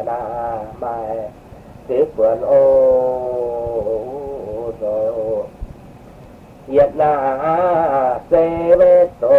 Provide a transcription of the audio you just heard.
na mai tiếp vườn ô rồi Việt Nam sẽ về tổ